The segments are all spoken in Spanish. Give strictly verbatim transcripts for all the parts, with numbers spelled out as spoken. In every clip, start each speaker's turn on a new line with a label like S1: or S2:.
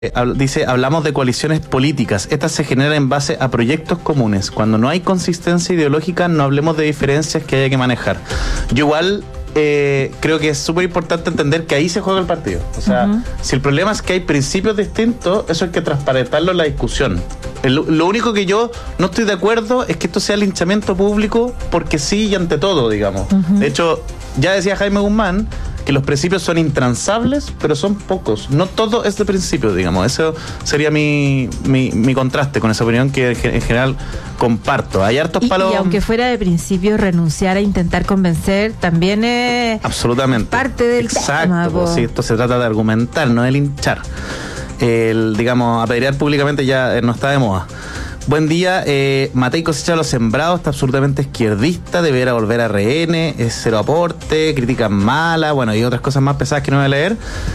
S1: Dice, hablamos de coaliciones políticas. Estas se generan en base a proyectos comunes. Cuando no hay consistencia ideológica, no hablemos de diferencias que haya que manejar. Yo igual eh, creo que es súper importante entender que ahí se juega el partido. O sea, uh-huh. si el problema es que hay principios distintos, eso hay que transparentarlo en la discusión. El, lo único que yo no estoy de acuerdo es que esto sea linchamiento público porque sí y ante todo, digamos. Uh-huh. De hecho, ya decía Jaime Guzmán que los principios son intransables, pero son pocos. No todo es de principio, digamos. Eso sería mi, mi, mi contraste con esa opinión que en general comparto. Hay hartos
S2: y,
S1: palos.
S2: Y aunque fuera de principio, renunciar a intentar convencer también es
S1: absolutamente
S2: parte del
S1: Exacto,
S2: tema.
S1: Pues, sí, esto se trata de argumentar, no de linchar. El, digamos, apedrear públicamente ya no está de moda. Buen día, eh, Matei cosecha los sembrados, está absolutamente izquierdista, deberá volver a R N, es cero aporte, críticas malas, bueno, y otras cosas más pesadas que no voy a leer.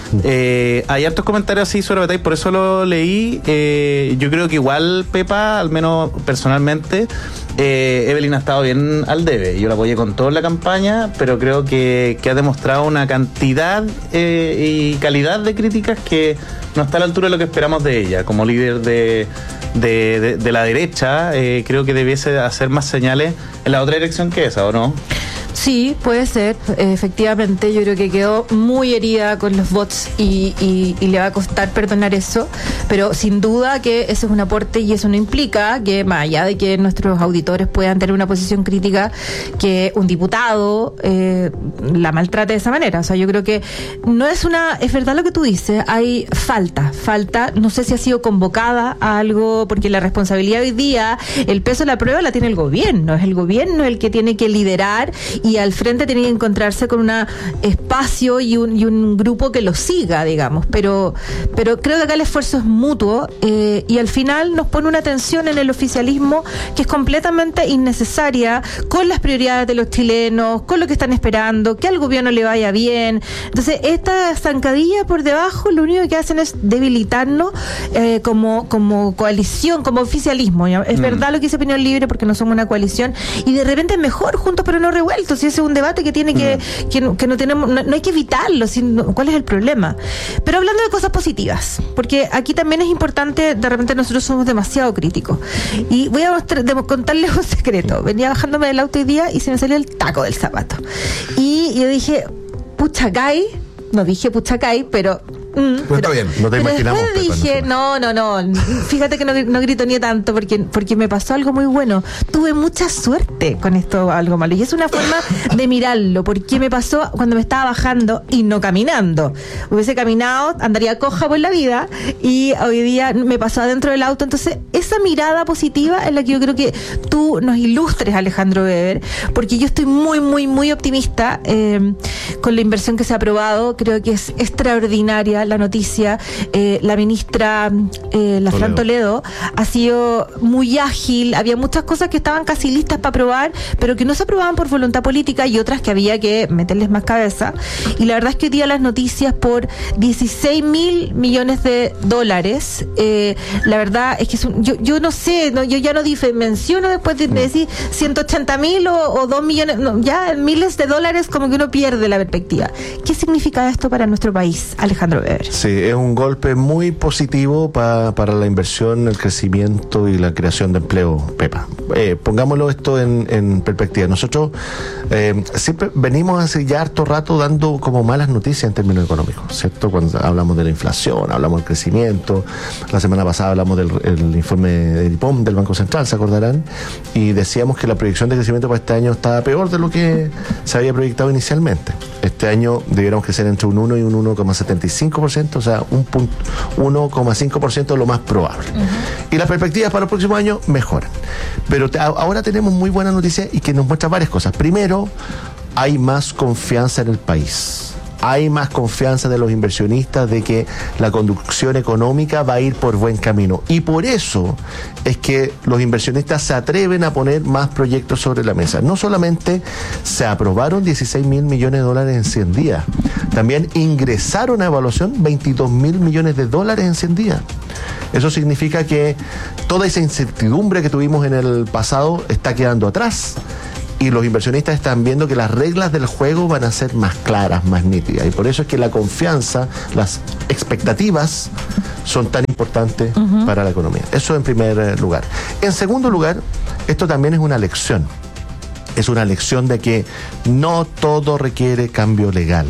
S1: Eh, hay hartos comentarios así sobre Matei, por eso lo leí. Eh, yo creo que igual, Pepa, al menos personalmente, eh, Evelyn ha estado bien al debe. Yo la apoyé con todo en la campaña, pero creo que, que ha demostrado una cantidad eh, y calidad de críticas que no está a la altura de lo que esperamos de ella, como líder de... De, de, de la derecha, eh, creo que debiese hacer más señales en la otra dirección que esa, ¿o no?
S2: Sí, puede ser, efectivamente. Yo creo que quedó muy herida con los bots y, y, y le va a costar perdonar eso, pero sin duda que ese es un aporte y eso no implica que, más allá de que nuestros auditores puedan tener una posición crítica, que un diputado eh, la maltrate de esa manera. O sea, yo creo que no es una, es verdad lo que tú dices, hay falta, falta, no sé si ha sido convocada a algo, porque la responsabilidad hoy día, el peso de la prueba la tiene el gobierno, es el gobierno el que tiene que liderar y al frente tiene que encontrarse con un espacio y un, y un grupo que lo siga, digamos, pero pero creo que acá el esfuerzo es mutuo eh, y al final nos pone una tensión en el oficialismo que es completamente innecesaria con las prioridades de los chilenos, con lo que están esperando, que al gobierno le vaya bien. Entonces, esta zancadilla por debajo lo único que hacen es debilitarnos eh, como, como coalición, como oficialismo. ¿Ya? Es mm. verdad lo que dice Opinión Libre porque no somos una coalición y de repente es mejor juntos pero no revueltos. Si ese es un debate que tiene que, mm. que, no, que no tenemos, no, no hay que evitarlo, sino, ¿cuál es el problema? Pero hablando de cosas positivas, porque aquí también es importante, de repente nosotros somos demasiado críticos. Y voy a mostrar, de, contarles un secreto. Venía bajándome del auto hoy día y se me salió el taco del zapato. Y yo dije, puchacay, no dije puchacay, pero... Mm,
S3: pues está bien, no te imaginamos.
S2: Después dije, no, no, no, fíjate que no, no grito ni tanto porque, porque me pasó algo muy bueno. Tuve mucha suerte con esto, algo malo. Y es una forma de mirarlo, porque me pasó cuando me estaba bajando y no caminando. Hubiese caminado, andaría coja por la vida y hoy día me pasó adentro del auto. Entonces, esa mirada positiva es la que yo creo que tú nos ilustres, Alejandro Weber, porque yo estoy muy, muy, muy optimista eh, con la inversión que se ha aprobado. Creo que es extraordinaria la noticia. Eh, la ministra eh, la Fran Toledo ha sido muy ágil, había muchas cosas que estaban casi listas para aprobar, pero que no se aprobaban por voluntad política y otras que había que meterles más cabeza, y la verdad es que hoy día las noticias por dieciséis mil millones de dólares, eh, la verdad es que es un, yo, yo no sé, no, yo ya no menciono después de, de decir ciento ochenta mil o, o dos millones, no, ya miles de dólares, como que uno pierde la perspectiva. ¿Qué significa esto para nuestro país, Alejandro Weber?
S3: Sí, es un golpe muy positivo pa, para la inversión, el crecimiento y la creación de empleo, Pepa. Eh, pongámoslo esto en, en perspectiva. Nosotros eh, siempre venimos hace ya harto rato dando como malas noticias en términos económicos, ¿cierto? Cuando hablamos de la inflación, hablamos del crecimiento. La semana pasada hablamos del el informe del I P O M del Banco Central, ¿se acordarán? Y decíamos que la proyección de crecimiento para este año estaba peor de lo que se había proyectado inicialmente. Este año debiéramos crecer entre un uno y un uno coma setenta y cinco por ciento, o sea, un uno coma cinco por ciento es lo más probable. Uh-huh. Y las perspectivas para los próximos años mejoran. Pero te, ahora tenemos muy buena noticia y que nos muestra varias cosas. Primero, hay más confianza en el país. Hay más confianza de los inversionistas de que la conducción económica va a ir por buen camino. Y por eso es que los inversionistas se atreven a poner más proyectos sobre la mesa. No solamente se aprobaron dieciséis mil millones de dólares en cien días, también ingresaron a evaluación veintidós mil millones de dólares en cien días. Eso significa que toda esa incertidumbre que tuvimos en el pasado está quedando atrás. Y y los inversionistas están viendo que las reglas del juego van a ser más claras, más nítidas. Y por eso es que la confianza, las expectativas son tan importantes uh-huh. para la economía. Eso en primer lugar. En segundo lugar, esto también es una lección. Es una lección de que no todo requiere cambio legal.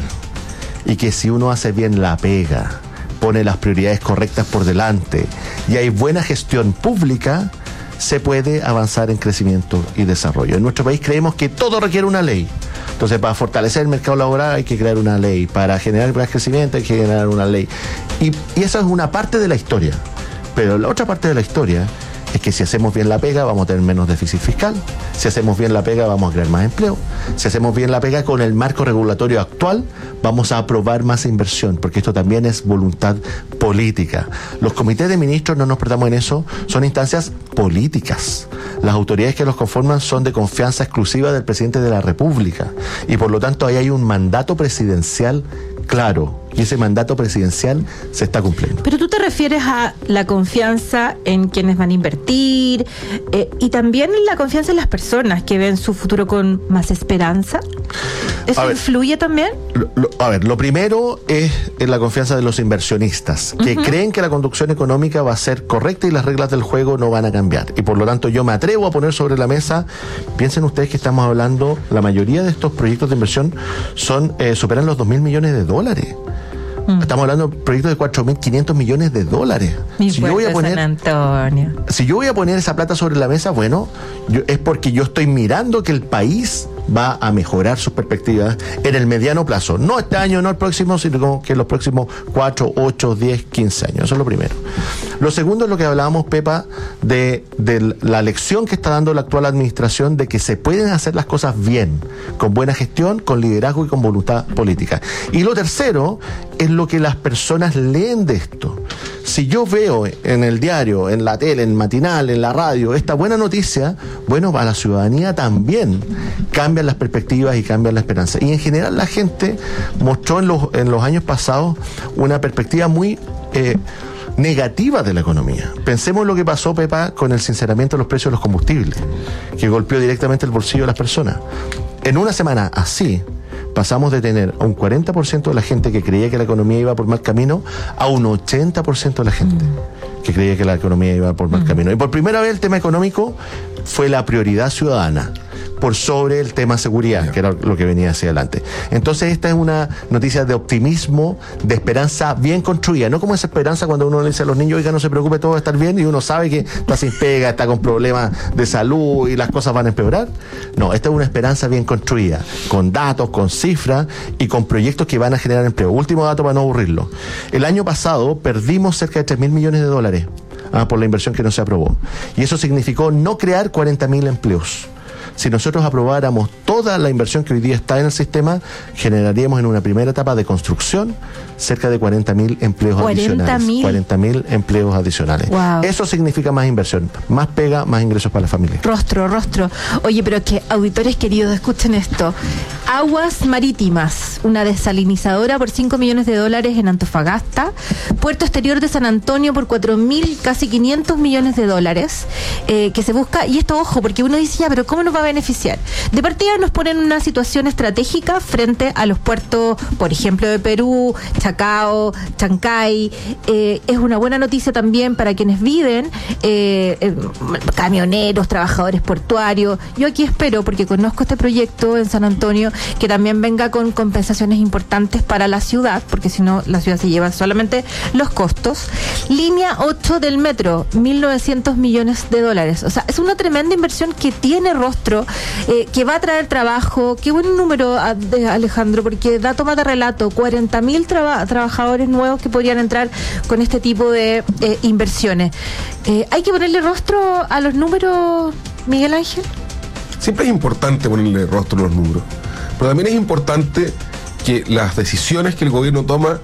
S3: Y que si uno hace bien la pega, pone las prioridades correctas por delante y hay buena gestión pública, se puede avanzar en crecimiento y desarrollo. En nuestro país creemos que todo requiere una ley. Entonces, para fortalecer el mercado laboral hay que crear una ley. Para generar más crecimiento hay que generar una ley. Y, y esa es una parte de la historia. Pero la otra parte de la historia es que si hacemos bien la pega vamos a tener menos déficit fiscal. Si hacemos bien la pega vamos a crear más empleo. Si hacemos bien la pega con el marco regulatorio actual vamos a aprobar más inversión, porque esto también es voluntad política. Los comités de ministros, no nos perdamos en eso, son instancias políticas. Las autoridades que los conforman son de confianza exclusiva del presidente de la República y por lo tanto ahí hay un mandato presidencial claro, y ese mandato presidencial se está cumpliendo.
S2: Pero tú te refieres a la confianza en quienes van a invertir eh, y también la confianza en las personas que ven su futuro con más esperanza. ¿Eso ver, influye también?
S3: Lo, lo, a ver, lo primero es en la confianza de los inversionistas, que uh-huh. creen que la conducción económica va a ser correcta y las reglas del juego no van a cambiar. Y por lo tanto yo me atrevo a poner sobre la mesa, piensen ustedes que estamos hablando, la mayoría de estos proyectos de inversión son eh, superan los dos mil millones de dólares. Mm. Estamos hablando de proyectos de cuatro mil quinientos millones de dólares.
S2: Mi si yo voy a poner, San Antonio.
S3: Si yo voy a poner esa plata sobre la mesa, bueno, yo, es porque yo estoy mirando que el país va a mejorar sus perspectivas en el mediano plazo. No este año, no el próximo, sino que los próximos cuatro, ocho, diez, quince años. Eso es lo primero. Lo segundo es lo que hablábamos, Pepa, de, de la lección que está dando la actual administración de que se pueden hacer las cosas bien, con buena gestión, con liderazgo y con voluntad política. Y lo tercero es lo que las personas leen de esto. Si yo veo en el diario, en la tele, en el matinal, en la radio, esta buena noticia, bueno, a la ciudadanía también cambian las perspectivas y cambian la esperanza. Y en general la gente mostró en los, en los años pasados una perspectiva muy eh, negativa de la economía. Pensemos en lo que pasó, Pepa, con el sinceramiento de los precios de los combustibles, que golpeó directamente el bolsillo de las personas. En una semana así, pasamos de tener a un cuarenta por ciento de la gente que creía que la economía iba por mal camino a un ochenta por ciento de la gente mm. que creía que la economía iba por mal mm. camino. Y por primera vez el tema económico fue la prioridad ciudadana por sobre el tema seguridad, que era lo que venía hacia adelante. Entonces esta es una noticia de optimismo, de esperanza bien construida, no como esa esperanza cuando uno le dice a los niños, oiga, no se preocupe, todo va a estar bien, y uno sabe que está sin pega, está con problemas de salud y las cosas van a empeorar. No, esta es una esperanza bien construida, con datos, con cifras y con proyectos que van a generar empleo. Último dato para no aburrirlo. El año pasado perdimos cerca de tres mil millones de dólares ah, por la inversión que no se aprobó. Y eso significó no crear cuarenta mil empleos. Si nosotros aprobáramos toda la inversión que hoy día está en el sistema, generaríamos en una primera etapa de construcción cerca de cuarenta mil empleos adicionales. cuarenta mil empleos adicionales.
S2: Wow.
S3: Eso significa más inversión, más pega, más ingresos para la familia.
S2: Rostro, rostro. Oye, pero que auditores queridos, escuchen esto. Aguas Marítimas, una desalinizadora por cinco millones de dólares en Antofagasta. Puerto Exterior de San Antonio por cuatro mil, casi quinientos millones de dólares. Eh, que se busca, y esto, ojo, porque uno dice, ya, pero ¿cómo nos va a beneficiar? De partida nos ponen una situación estratégica frente a los puertos, por ejemplo, de Perú, Chacao, Chancay. Eh, es una buena noticia también para quienes viven, eh, eh, camioneros, trabajadores portuarios. Yo aquí espero, porque conozco este proyecto en San Antonio, que también venga con compensaciones importantes para la ciudad, porque si no, la ciudad se lleva solamente los costos. Línea ocho del metro, mil novecientos millones de dólares. O sea, es una tremenda inversión que tiene rostro, eh, que va a traer trabajo. Qué buen número, Alejandro, porque da toma de relato, cuarenta mil traba- trabajadores nuevos que podrían entrar con este tipo de eh, inversiones. Eh, ¿Hay que ponerle rostro a los números, Miguel Ángel?
S4: Siempre es importante ponerle rostro a los números, pero también es importante que las decisiones que el gobierno toma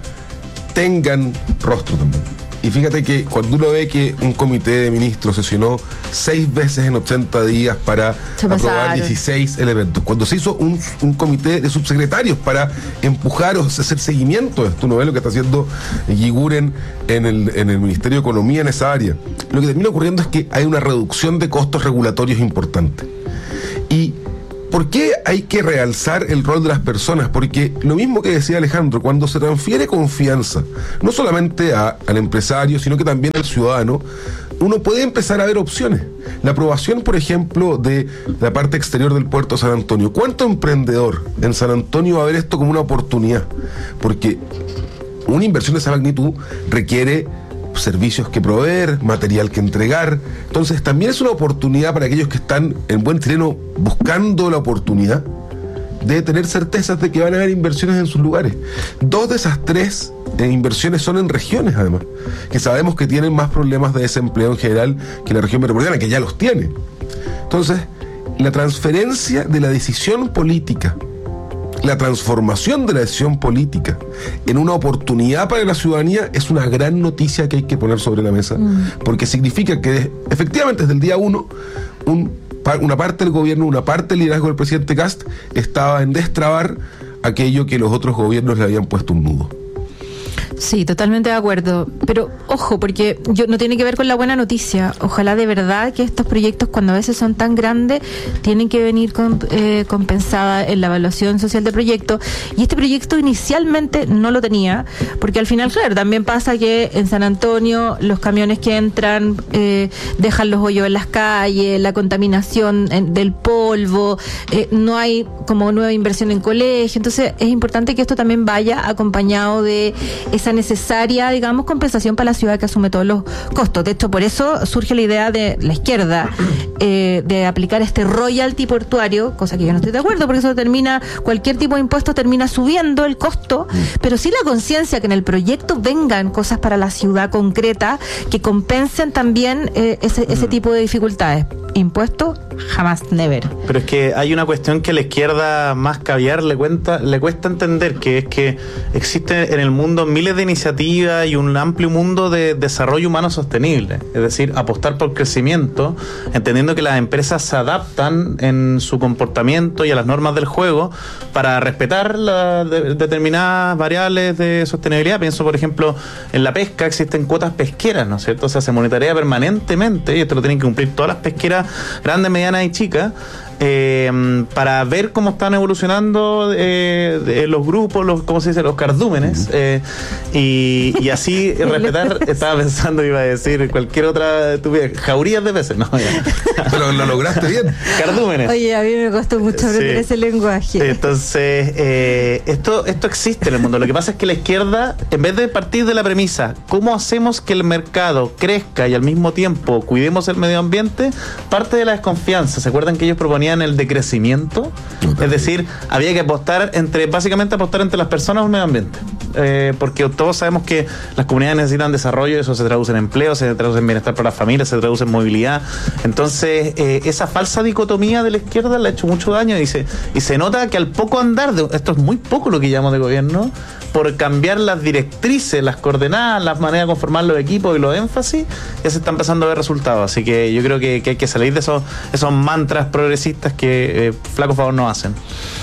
S4: tengan rostro también. Y fíjate que cuando uno ve que un comité de ministros sesionó seis veces en ochenta días para aprobar dieciséis elementos, cuando se hizo un, un comité de subsecretarios para empujar o hacer seguimiento de esto, uno ve lo que está haciendo Yiguren en el, en el Ministerio de Economía en esa área, lo que termina ocurriendo es que hay una reducción de costos regulatorios importante. Y ¿por qué hay que realzar el rol de las personas? Porque lo mismo que decía Alejandro, cuando se transfiere confianza, no solamente a, al empresario, sino que también al ciudadano, uno puede empezar a ver opciones. La aprobación, por ejemplo, de la parte exterior del puerto de San Antonio. ¿Cuánto emprendedor en San Antonio va a ver esto como una oportunidad? Porque una inversión de esa magnitud requiere servicios que proveer, material que entregar. Entonces también es una oportunidad para aquellos que están en buen chileno buscando la oportunidad de tener certezas de que van a haber inversiones en sus lugares. Dos de esas tres eh, inversiones son en regiones, además, que sabemos que tienen más problemas de desempleo en general que la región metropolitana, que ya los tiene. Entonces, la transferencia de la decisión política, la transformación de la decisión política en una oportunidad para la ciudadanía es una gran noticia que hay que poner sobre la mesa, mm. porque significa que efectivamente desde el día uno un una parte del gobierno, una parte del liderazgo del presidente Kast estaba en destrabar aquello que los otros gobiernos le habían puesto un nudo.
S2: Sí, totalmente de acuerdo. Pero ojo, porque yo, no tiene que ver con la buena noticia. Ojalá de verdad que estos proyectos, cuando a veces son tan grandes, tienen que venir con, eh, compensada en la evaluación social de proyectos. Y este proyecto inicialmente no lo tenía, porque al final, claro, también pasa que en San Antonio los camiones que entran eh, dejan los hoyos en las calles, la contaminación en, del polvo, eh, no hay como nueva inversión en colegio. Entonces es importante que esto también vaya acompañado de esa necesaria, digamos, compensación para la ciudad que asume todos los costos. De hecho, por eso surge la idea de la izquierda eh, de aplicar este royalty portuario, cosa que yo no estoy de acuerdo, porque eso termina, cualquier tipo de impuesto termina subiendo el costo, pero sí la conciencia que en el proyecto vengan cosas para la ciudad concreta que compensen también eh, ese, ese tipo de dificultades. Impuestos, jamás, never.
S1: Pero es que hay una cuestión que a la izquierda más caviar le cuenta, le cuesta entender, que es que existe en el mundo miles de iniciativas y un amplio mundo de desarrollo humano sostenible. Es decir, apostar por crecimiento, entendiendo que las empresas se adaptan en su comportamiento y a las normas del juego para respetar las de, determinadas variables de sostenibilidad. Pienso, por ejemplo, en la pesca existen cuotas pesqueras, ¿no es cierto? O sea, se monitorea permanentemente, y esto lo tienen que cumplir todas las pesqueras grandes, medianas y chicas, eh, para ver cómo están evolucionando eh, de los grupos, los, ¿cómo se dice? Los cardúmenes, eh, y, y así respetar. Estaba pensando, iba a decir cualquier otra estupidez, jaurías de peces, no, ya.
S4: Pero lo lograste bien.
S1: Cardúmenes.
S2: Oye, a mí me costó mucho aprender sí. ese lenguaje.
S1: Entonces, eh, esto, esto existe en el mundo. Lo que pasa es que la izquierda, en vez de partir de la premisa, ¿cómo hacemos que el mercado crezca y al mismo tiempo cuidemos el medio ambiente?, parte de la desconfianza. ¿Se acuerdan que ellos proponían el decrecimiento? Es decir, había que apostar entre, básicamente apostar entre las personas o el medio ambiente. Eh, porque todos sabemos que las comunidades necesitan desarrollo, eso se traduce en empleo, se traduce en bienestar para las familias, se traduce en movilidad. Entonces, eh, esa falsa dicotomía de la izquierda le ha hecho mucho daño, y se, y se nota que al poco andar, de, esto es muy poco lo que llamamos de gobierno, por cambiar las directrices, las coordenadas, las maneras de conformar los equipos y los énfasis, ya se está empezando a ver resultados. Así que yo creo que, que hay que salir de esos, esos mantras progresistas que eh, flaco favor no hacen.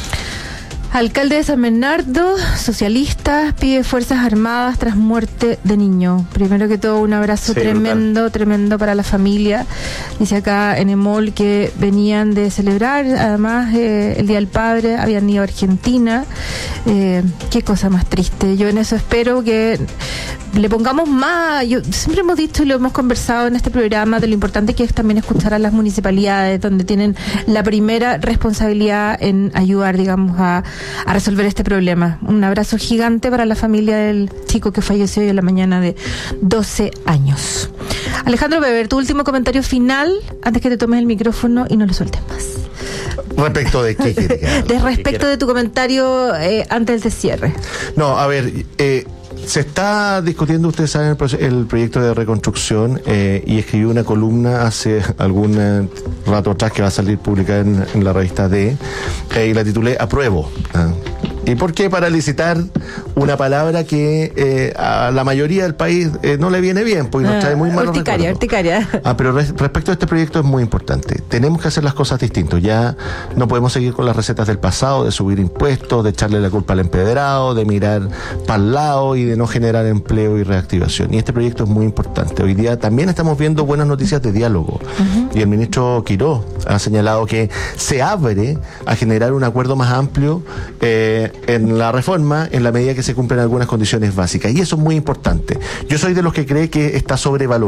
S2: Alcalde de San Bernardo, socialista, pide Fuerzas Armadas tras muerte de niño. Primero que todo, un abrazo sí, tremendo, brutal. tremendo para la familia. Dice acá en Emol que venían de celebrar, además, eh, el Día del Padre, habían ido a Argentina. Eh, qué cosa más triste. Yo en eso espero que le pongamos más. Yo siempre hemos dicho y lo hemos conversado en este programa de lo importante que es también escuchar a las municipalidades, donde tienen la primera responsabilidad en ayudar, digamos, a a resolver este problema. Un abrazo gigante para la familia del chico que falleció hoy en la mañana de doce años. Alejandro Weber, tu último comentario final antes que te tomes el micrófono y no lo sueltes más.
S3: ¿Respecto de qué quiere que hable?
S2: De respecto de tu comentario eh, antes del cierre.
S3: No, a ver, eh, se está discutiendo, ustedes saben, el, proye- el proyecto de reconstrucción, eh, y escribí una columna hace algún eh, rato atrás que va a salir publicada en, en la revista D, eh, y la titulé Apruebo. ¿eh? ¿Y por qué paralicitar una palabra que eh, a la mayoría del país eh, no le viene bien? Porque nos
S2: Ah,
S3: trae muy malos
S2: urticaria,
S3: recuerdos.
S2: urticaria.
S3: Ah, pero res- respecto a este proyecto es muy importante. Tenemos que hacer las cosas distintas. Ya no podemos seguir con las recetas del pasado, de subir impuestos, de echarle la culpa al empedrado, de mirar para el lado y de no generar empleo y reactivación. Y este proyecto es muy importante. Hoy día también estamos viendo buenas noticias de diálogo. Uh-huh. Y el ministro Quirós ha señalado que se abre a generar un acuerdo más amplio eh, en la reforma en la medida que se cumplen algunas condiciones básicas. Y eso es muy importante. Yo soy de los que cree que está sobrevalorado